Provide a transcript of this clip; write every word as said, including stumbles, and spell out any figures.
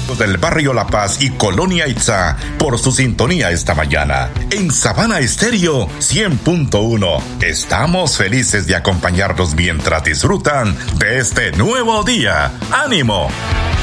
del barrio La Paz y Colonia Itza por su sintonía esta mañana. En Sabana Estéreo cien punto uno. Estamos felices de acompañarlos mientras disfrutan de este nuevo día. ¡Ánimo!